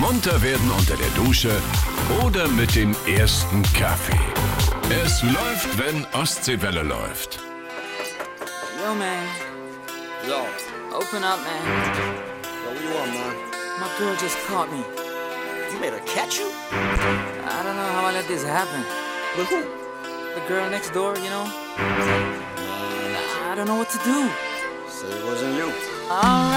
Munter werden unter der Dusche oder mit dem ersten Kaffee. Es läuft, wenn Ostseewelle läuft. Yo, man. Yo. Open up, man. Yo, what you want, man? My girl just caught me. You made her catch you? I don't know how I let this happen. With who? The girl next door, you know? I don't know what to do. Say it wasn't you. All right.